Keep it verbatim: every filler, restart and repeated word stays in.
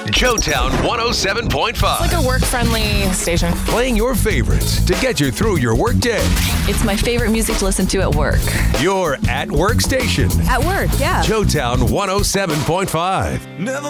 Joetown one oh seven point five. It's like a work-friendly station. Playing your favorites to get you through your workday. It's my favorite music to listen to at work. Your at-work station. At work, yeah. Joetown one oh seven point five. Never